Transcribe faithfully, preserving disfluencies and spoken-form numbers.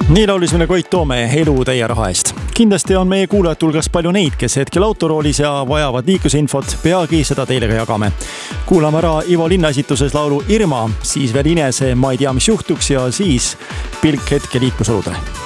Nii laulis meile Koit Toome Elu teie raha eest. Kindlasti on meie kuulajate hulgas palju neid, kes hetkel autoroolis ja vajavad liiklusinfot, peagi seda teile ka jagame. Kuulame ära Ivo Linna esituses laulu Irma, siis veel Inese Ma ei tea, mis juhtuks ja siis pilk hetke liiklusoludele.